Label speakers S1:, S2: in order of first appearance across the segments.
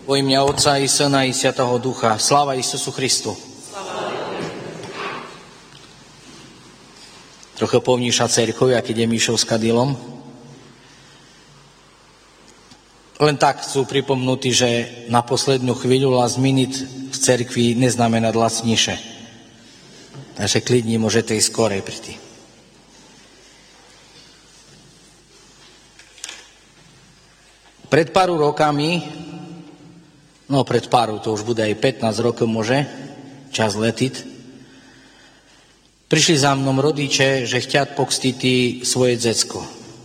S1: Vo im'я Otca i Syna i Svätého Ducha. Sláva Isusu Christu. Trochę pomniejsza cerkow, jak ide Mišo s kadilom. Len tak chcú pripomnutí, že na poslednú chvíľu last minute v cerkvi neznamená lacniše. Takže klidne môžete ísť skorej pri tým. Pred pár rokami, to už bude aj 15 rokov môže, čas letit, prišli za mnom rodiče, že chtят pokstiť svoje decko.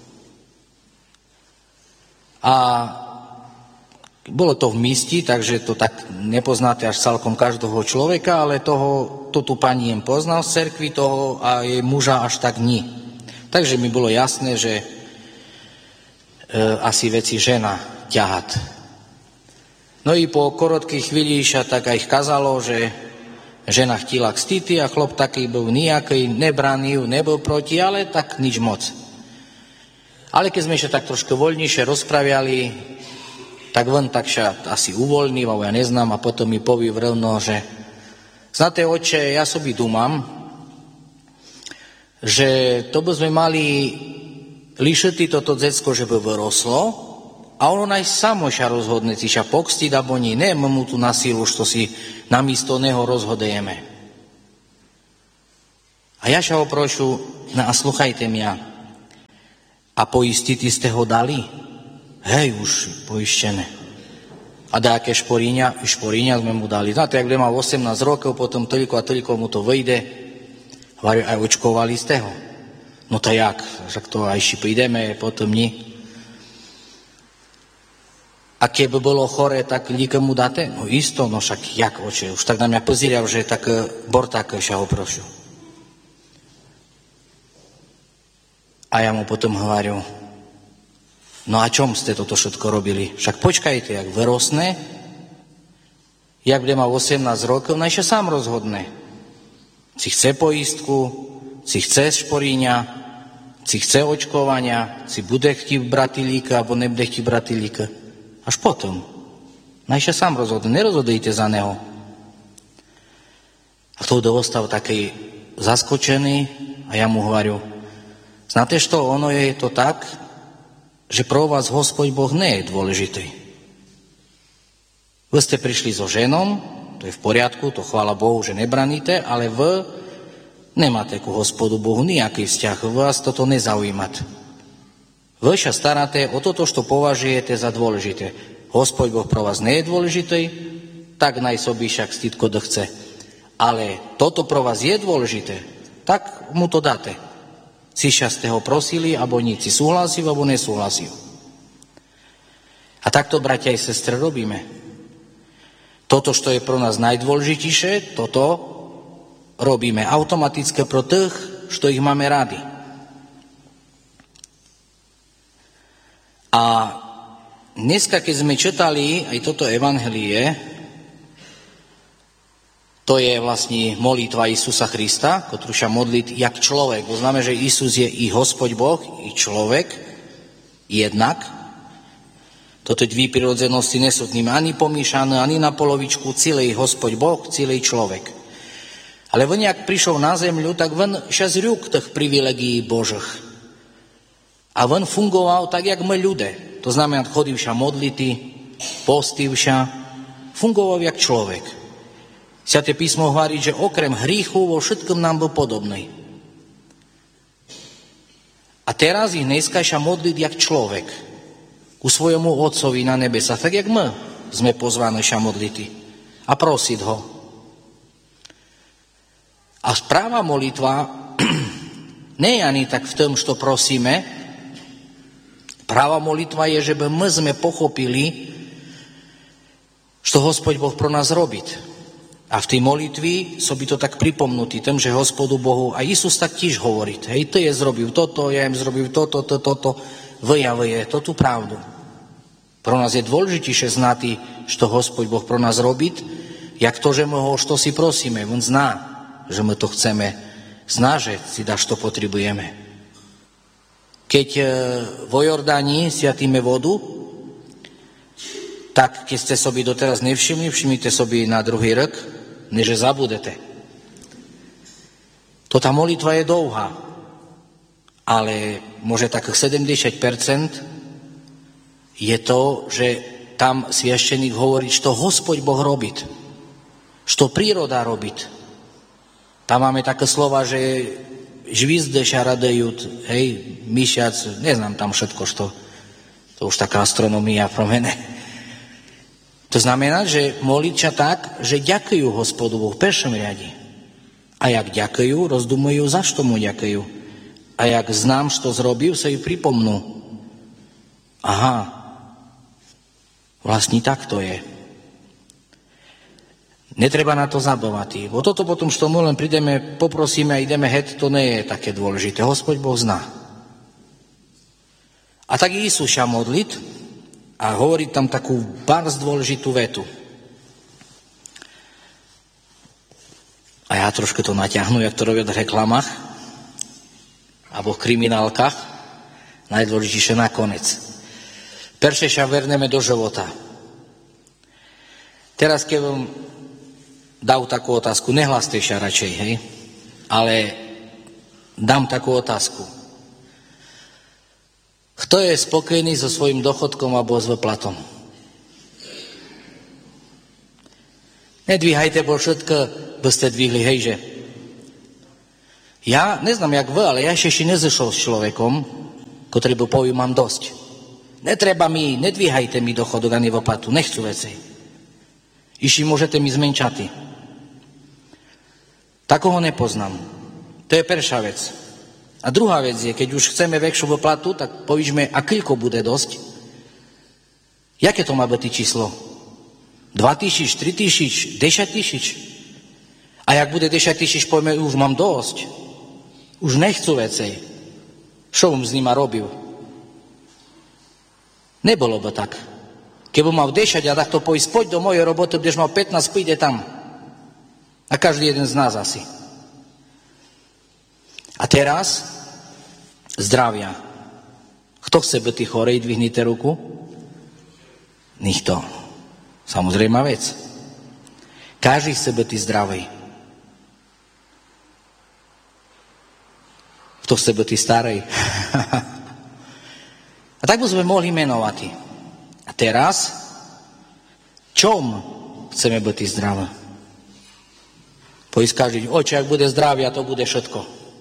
S1: A bolo to v místi, takže to tak nepoznáte až celkom každého človeka, ale to tu pani jem poznal z cerkvi toho a jej muža až tak nie. Takže mi bolo jasné, že asi veci žena ťahat. No i po korotkej chvíli sa tak aj kazalo, že žena chtila kstity a chlop taký bol nejaký, nebraný, nebol proti, ale tak nič moc. Ale keď sme sa tak trošku voľnejšie rozpraviali, tak von tak sa asi uvoľnil, ja neznám, a potom mi povie vrelno, že znáte, oče, ja sobi dumam, že to by sme mali lišiti toto decko, že by vyroslo, a ono naj samo sa rozhodne, či sa pokstiť, alebo nie. Ne, mu tu na sílu, što si namiesto neho rozhodujeme. A ja sa ho prošu, a sluchajte mňa, a poistiti ste ho dali? Hej, už poištené. A dajaké šporíňa sme mu dali. Znáte, ak mal 18 rokov, potom toľko a toľko mu to vyjde, hovorí, aj očkovali ste ho. No to jak? Však to aj si prídeme, potom nie. A keby bolo chore, tak nikomu dáte? No isto, no však jak, oče? Už tak na mňa pozírav, že tak borták sa ho prošu. A ja mu potom hovorím, no a čom ste toto všetko robili? Však počkajte, jak vyrosne, jak bude mal 18 rokov, najšia sám rozhodne. Si chce poistku, si chce šporíňa, si chce očkovania, si bude chtít bratilíka, alebo nebude chtít bratilíka. Až potom. Najšia sám rozhodne, nerozhodujte za neho. A to dostal taký zaskočený a ja mu hovorím, znáte što, ono je to tak, že pro vás Hospod Boh nie je dôležitý. Vy ste prišli so ženom, to je v poriadku, to chvála Bohu, že nebraníte, ale vy nemáte ku Hospodu Bohu nejaký vzťah, vás toto nezaujíma. Vy sa staráte o toto, čo považujete za dôležité. Hospod Boh pro vás nie je dôležitý, tak naj sobí však stýtko chce. Ale toto pro vás je dôležité, tak mu to dáte. Si ste ho prosili, alebo nie, si súhlasil, alebo nesúhlasil. A takto, bratia i sestry, robíme. Toto, čo je pro nás najdôležitejšie, toto robíme automaticky pro tých, čo ich máme rádi. A dneska, keď sme čítali aj toto evangelie, to je vlastne molitva Isusa Krista, ktorú sa modliť jak človek. To znamená, že Isus je i Hospod Boh, i človek, jednak. Toto dví prirodzenosti nesú k ním ani pomíšané, ani na polovičku, celý Hospod Boh, celý človek. Ale on, jak prišiel na zemľu, tak on sa zrúk tých privilegií Božích. A on fungoval tak, jak my ľudia. To znamená, chodil sa modlity, postil sa, fungoval jak človek. Sväté písmo hovorí, že okrem hríchu vo všetkom nám bol podobný. A teraz ich dneska sa modliť jak človek ku svojemu Otcovi na nebesa, tak jak my sme pozvaní sa modliť a prosiť ho. A práva molitva nie je ani tak v tom, čo prosíme. Práva molitva je, že by my sme pochopili, čo Hospod Boh pro nás robiť. A v tej molitvi by to tak pripomnutí, tým, že Hospodu Bohu, a Isus tak tiež hovorí, hej, ty je zrobil toto, ja im zrobil toto, vyjavuje to tú pravdu. Pro nás je dôležitejšie znati, čo Hospod Boh pro nás robiť, jak to, že my ho što si prosíme. On zná, že my to chceme, zná, že si dá, čo potrebujeme. Keď vo Jordáni sviatíme vodu, Tak, keď ste sobi doteraz nevšimli, všimnite sobi na druhý rok, neže zabudete. To tá molitva je dlouhá, ale môže takých 70% je to, že tam sviešteník hovorí, čo Hospodь Boh robiť, čo príroda robiť. Tam máme také slova, že žvizde ša radejút, hej, myšiac, neznám tam všetko, što, to už taká astronomia pro mene. To znamená, že moliča tak, že ďakujú Hospodu Bohu v peršom riadi. A jak ďakujú, rozdumujú, za što mu ďakujú. A jak znám, što zrobil, sa ju pripomnú. Aha, vlastne tak to je. Netreba na to zabávať. O toto potom, što mu len prídeme, poprosíme a ideme het, to nie je také dôležité. Hospodь Boh zná. A tak Jesúša modlit a hovorí tam takú bardzo dôležitú vetu. A ja trošku to naťahnu, jak to robia v reklamách alebo v kriminálkach. Najdôležitejšie nakoniec. Perše sa verneme do života. Teraz, keď vám dám takú otázku, nehlaste sa radšej, hej, ale dám takú otázku. Kto je spokojný so svojím dochodkom alebo s vyplatom? Nedvíhajte, bo všetko by ste dvihli, hejže. Ja neznám, jak vy, ale ja ešte nezešol s človekom, ktorý by povie, mám dosť. Netreba mi, nedvíhajte mi dochodok ani vyplatu, nechcú veci. Iši môžete mi zmenšati. Takoho nepoznám. To je prvá vec. A druhá vec je, keď už chceme väčšiu vyplatu, tak povížme, a koľko bude dosť? Jaké to má byť číslo? 2 000, 3 000, 10 000? A jak bude 10 000, povieme, už mám dosť. Už nechcú vecej. Čo som s nima robil? Nebolo by tak. Keby mal 10 a takto povedz, poď do mojej roboty, budeš mal 15, príde tam. A každý jeden z nás asi. A teraz zdravia. Kto chce byť chorej, dvihnite ruku? Nikto. Samozrejmá vec. Každý chce byť zdravý. Kto chce byť starej? A tak by sme mohli menovať. A teraz, čom chceme byť zdraví? Povedz každý, oče, ak bude zdravia, to bude všetko.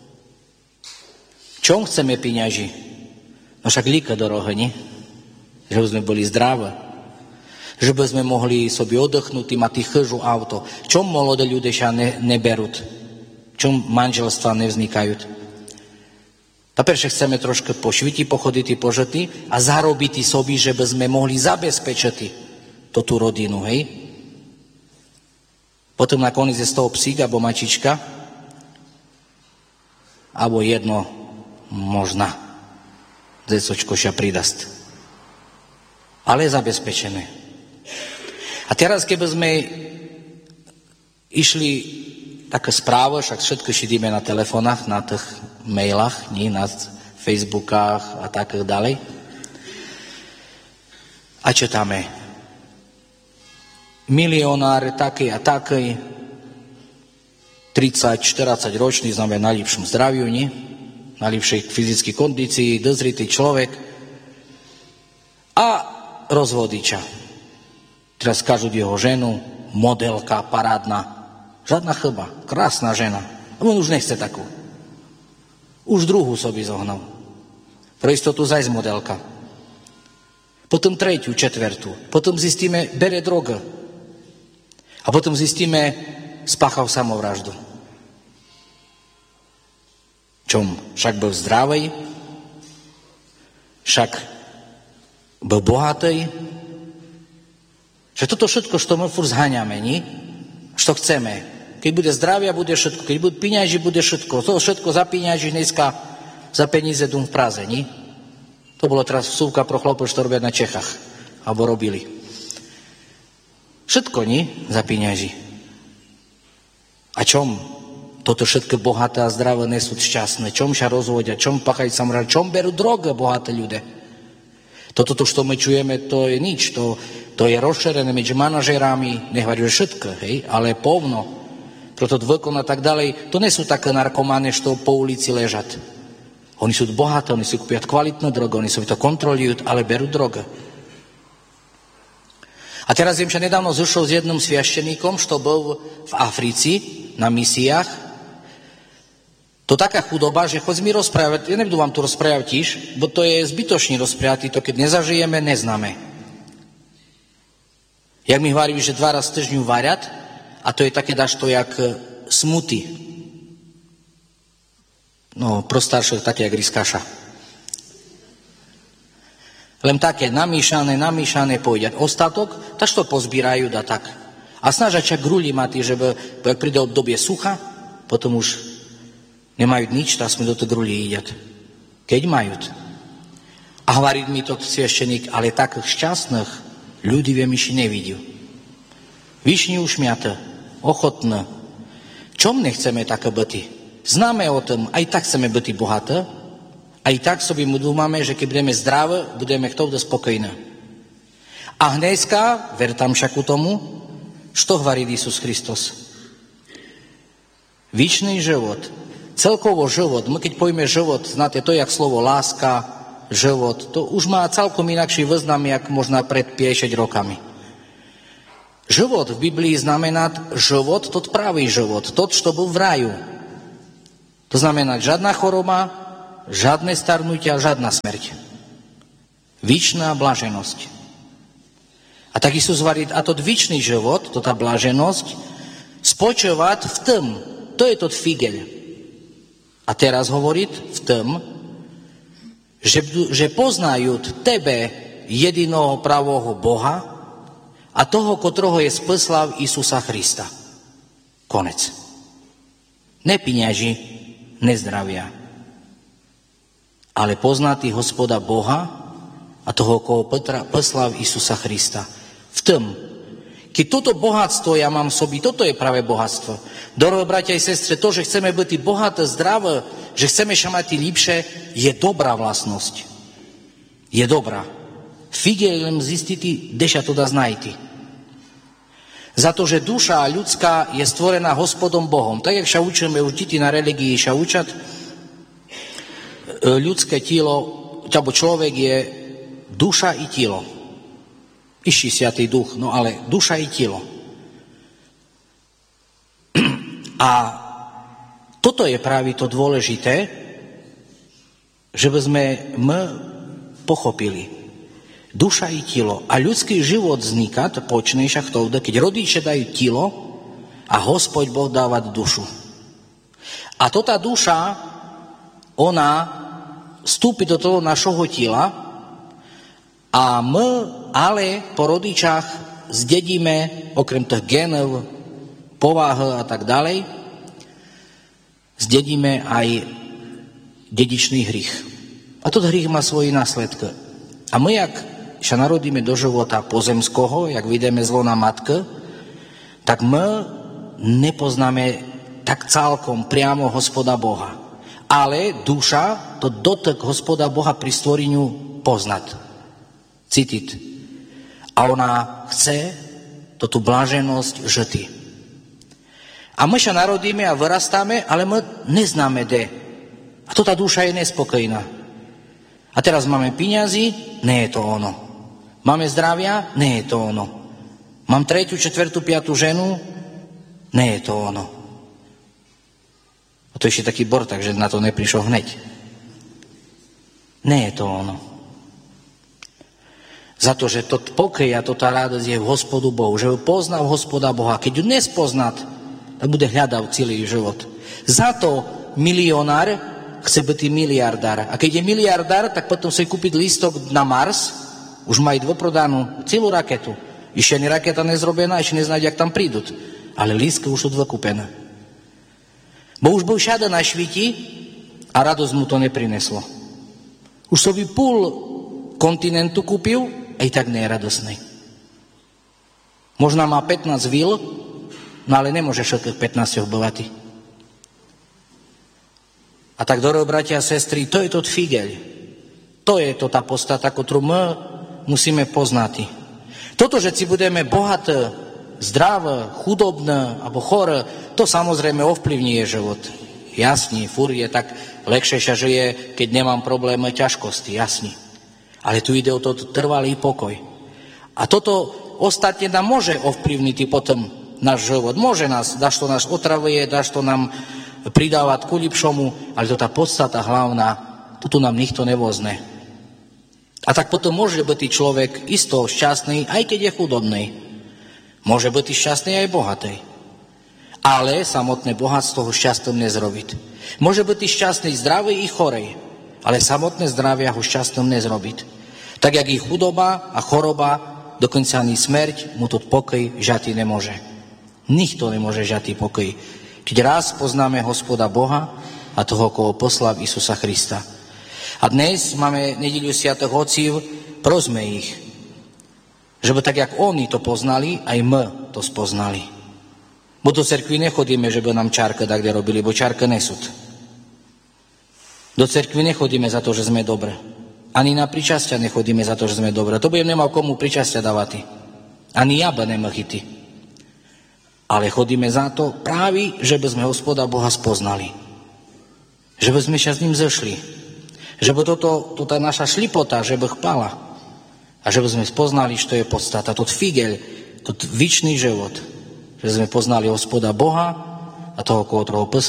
S1: Čom chceme peniaži? No však líka dorohe, nie? Že by sme boli zdraví. Že by sme mohli sobi oddychnúť, mať chyžu auto. Čom mladí ľudia neberút? Čom manželstva nevznikajú? A prečo chceme trošku pošviti, pochoditi, požeti a zarobiti sobi, že by sme mohli zabezpečiť tú rodinu, hej? Potom nakoniec je z toho psík, alebo mačička, alebo jedno možná. Zecočko ša pridast. Ale je zabezpečené. A teraz, keby sme išli také správa, však všetko šidíme na telefónach, na tých mailách, nie, na Facebookách a tak ďalej. A čítame. Milionár taký a taký, 30-40 ročný, znamená na lepšom zdraviu, nie? Na lepšej fyzickej kondícii, dozritý človek a rozvodiča. Teraz kažú jeho ženu, modelka, parádna, žiadna chyba, krásna žena. A on už nechce takú. Už druhú sobi zohnal. Pro istotu zajsť modelka. Potom tretiu, četvrtú. Potom zistíme, bere droga. A potom zistíme, spáchal samovraždu. Čom? Však byl zdravý, však byl bohatý. Že toto všetko, čo my furt zháňame, nie? Čo chceme. Keď bude zdravia, bude všetko. Keď bude peniaži, bude všetko. To všetko za peniaži dneska za peníze dum v Praze, nie? To bolo teraz vsúvka pro chlopov, čo robia na Čechách. Alebo robili. Všetko, nie? Za peniaži. A čom? Toto všetko bohaté a zdravé nesú šťastné. Čom sa rozvodia? Čom pachajú samrať? Čom berú droga bohaté ľudia? Toto, čo my čujeme, to je nič. To to je rozšerené medzi manažerami, nehovorím, že všetko, hej, ale povno, proto dvokon a tak ďalej, to nie sú také narkománe, što po ulici ležat. Oni sú bohaté, oni si kúpia kvalitnú drogu, oni si to kontrolujú, ale berú drogu. A teraz som sa nedávno zušol s jedným sviašteníkom, što bol v Africi na misiách. To taká chudoba, že choď mi rozprávať, ja nebudu vám to rozprávať tiež, bo to je zbytočný rozprávať, to keď nezažijeme, neznáme. Jak mi hovorili, že 2 raz týždňu variat, a to je také dažto jak smuty. No, pro starších také jak riskaša. Len také namíšané pôjde. Ostatok, tak to pozbírajú da tak. A snažia čak gruli mať, že ak príde obdobie sucha, potom už nemajú nič, tak sme do toho gruli ídať. Keď majú. A hovorí mi to sviešteník, ale takých šťastných ľudí v myši nevidí. Vyšní ušmiate, ochotné. Čom nechceme také byty? Známe o tom, aj tak chceme byty bohaté, aj tak sobie dúmame, že keď budeme zdravé, budeme chtovde spokojné. A dneska, ver tam však u tomu, što hovorí Isus Hristos? Vičný život, celkovo život, my keď pojme život, znáte to, jak slovo láska, život, to už má celkom inakší význam, jak možná pred 5-6 rokami. Život v Biblii znamená život, to pravý život, to, čo bol v raju. To znamená žiadna choroba, žiadne starnutia, žiadna smrť. Vičná blaženosť. A tak Isus hovorí, a to vičný život, to tá blaženosť, spočívať v tom, to je to figeľ. A teraz hovorí v tom, že poznajú tebe jediného pravého Boha a toho, ktorého je spyslav Isusa Krista. Konec. Ne peniaži, ne zdravia. Ale poznatý Hospoda Boha a toho, koho poslal Isusa Krista. V tom, keď toto bohatstvo ja mám v sobi, toto je práve bohatstvo. Dorohé bratia i sestre, to, že chceme byť bohaté, zdravé, že chceme sa mať lepšie, je dobrá vlastnosť. Je dobrá. Figelem zistiti, deša to da znajti. Za to, že duša ľudská je stvorená Hospodom Bohom. Tak, jak sa učíme už deti na religii, sa učať, ľudské telo, alebo človek je duša i telo. Išší Svätý Duch, no ale duša i telo. A toto je práve to dôležité, že by sme pochopili. Duša i telo. A ľudský život vzniká, to počne však to, keď rodiče dajú telo a Hospod Boh dáva dušu. A to tá duša, ona vstúpi do toho našho tela a my ale po rodičách zdedíme, okrem tých genov, povahy a tak ďalej, zdedíme aj dedičný hrych. A to hrych má svoje následky. A my, jak sa narodíme do života pozemského, jak vidíme zlo na matke, tak my nepoznáme tak celkom priamo Hospoda Boha. Ale duša to dotek Hospoda Boha pri stvoreniu poznať, cítiť. A ona chce tú blaženosť žity. A my sa narodíme a vyrastáme, ale my neznáme kde. A to tá duša je nespokojná. A teraz máme peniazy, nie je to ono. Máme zdravia, nie je to ono. Mám 3., 4., 5. ženu, nie je to ono. A to ešte taký bor, takže na to neprišiel hneď. Nie je to ono. Za to, že to pokoj a to tá radosť je v Hospodu Bohu, že poznal Hospoda Boha. Keď ju nespoznať, tak bude hľadať celý život. Za to milionár chce byť miliardár. A keď je miliardár, tak potom si kúpiť lístok na Mars, už má aj dvoprodanú celú raketu. Ešte ani raketa nezrobená, ešte neznáť, jak tam prídu. Ale lístky už sú dvokúpené. Bo už bol všade na šviti a radosť mu to neprineslo. Už sobi púl kontinentu kúpil, aj tak nie je radosný. Možno má 15 vil, no ale nemôže všetkých 15 obyvatí. A tak, dorohé bratia a sestry, to je to figeľ. To je to tá podstata, ktorú my musíme poznať. Toto, že si budeme bohaté, zdravé, chudobné alebo chore, to samozrejme ovplyvní život. Jasný, furt je tak ľahšie sa žije, keď nemám problémy, ťažkosti, jasný. Ale tu ide o to trvalý pokoj. A toto ostatne nám môže ovplyvniť potom náš život. Môže nás, daž to nás otravuje, daž to nám pridávať ku lepšomu, ale to tá podstata hlavná, tu nám nikto nevozne. A tak potom môže byť človek isto šťastný, aj keď je chudobný. Môže byť šťastný aj bohatý. Ale samotné bohatstvo ho šťastným nezrobiť. Môže byť šťastný zdravý i chorej, ale samotné zdravie ho šťastným nezrobiť. Tak, jak i chudoba a choroba, dokonca ani smrť, mu to pokoj žati nemôže. Nikto nemôže žati pokoj. Keď raz poznáme Hospoda Boha a toho, koho poslal Isusa Krista. A dnes máme nedeľu Sviatých Otcov, prosme ich, že by tak, jak oni to poznali, aj my to spoznali. Bo do cerkvy nechodíme, že by nám čárka tak robili, bo čárka nesúd. Do cerkvy nechodíme za to, že sme dobré. Ani na pričastia nechodíme za to, že sme dobré. To by nemal komu pričastia dávať. Ani ja by nemal chyty. Ale chodíme za to práve, že by sme Hospoda Boha spoznali. Že by sme sa s ním zešli. Že by tá naša šlipota, že by chpala. A že by sme spoznali, čo je podstata. Tot figel, tot vičný život. Že sme poznali Hospoda Boha a toho, koho